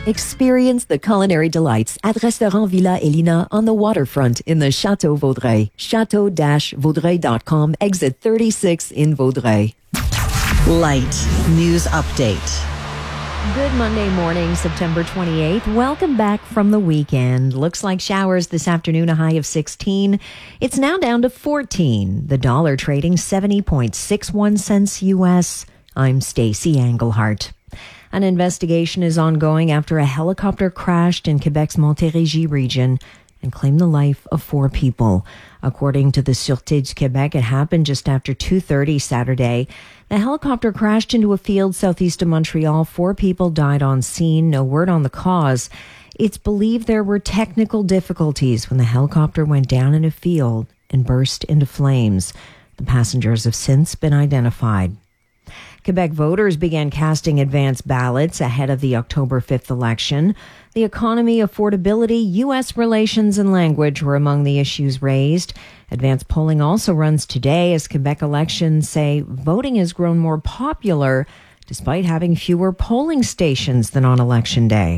Experience the culinary delights at Restaurant Villa Elina on the waterfront in the Chateau Vaudreuil. Chateau-Vaudreuil.com, exit 36 in Vaudreuil. Light News Update. Good Monday morning, September 28th. Welcome back from the weekend. Looks like showers this afternoon, a high of 16. It's now down to 14. The dollar trading 70.61 cents U.S. I'm Stacey Englehart. An investigation is ongoing after a helicopter crashed in Quebec's Montérégie region and claimed the life of 4 people. According to the Sûreté du Québec, it happened just after 2:30 Saturday. The helicopter crashed into a field southeast of Montreal. 4 people died on scene. No word on the cause. It's believed there were technical difficulties when the helicopter went down in a field and burst into flames. The passengers have since been identified. Quebec voters began casting advance ballots ahead of the October 5th election. The economy, affordability, U.S. relations, and language were among the issues raised. Advance polling also runs today as Quebec elections say voting has grown more popular despite having fewer polling stations than on Election Day.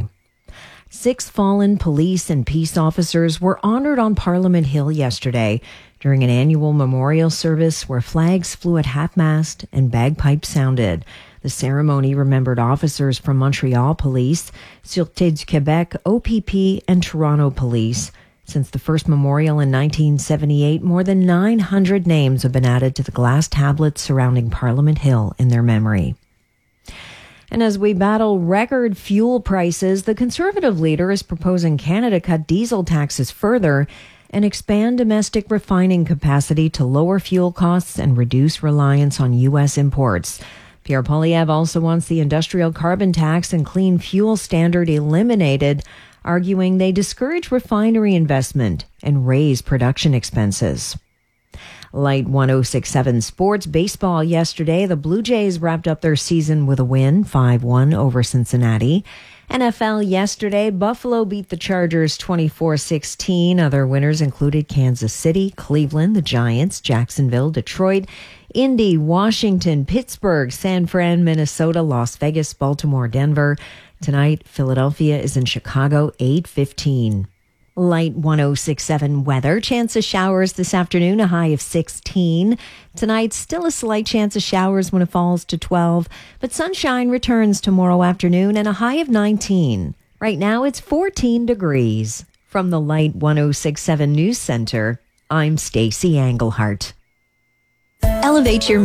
6 fallen police and peace officers were honored on Parliament Hill yesterday during an annual memorial service where flags flew at half-mast and bagpipes sounded. The ceremony remembered officers from Montreal Police, Sûreté du Québec, OPP, and Toronto Police. Since the first memorial in 1978, more than 900 names have been added to the glass tablets surrounding Parliament Hill in their memory. And as we battle record fuel prices, the Conservative leader is proposing Canada cut diesel taxes further and expand domestic refining capacity to lower fuel costs and reduce reliance on U.S. imports. Pierre Poilievre also wants the industrial carbon tax and clean fuel standard eliminated, arguing they discourage refinery investment and raise production expenses. Light 106.7 Sports. Baseball yesterday. The Blue Jays wrapped up their season with a win, 5-1 over Cincinnati. NFL yesterday, Buffalo beat the Chargers 24-16. Other winners included Kansas City, Cleveland, the Giants, Jacksonville, Detroit, Indy, Washington, Pittsburgh, San Fran, Minnesota, Las Vegas, Baltimore, Denver. Tonight, Philadelphia is in Chicago, 8:15. Light 106.7 weather. Chance of showers this afternoon, a high of 16. Tonight, still a slight chance of showers when it falls to 12. But sunshine returns tomorrow afternoon and a high of 19. Right now, it's 14 degrees. From the Light 106.7 News Center, I'm Stacey Englehart. Elevate your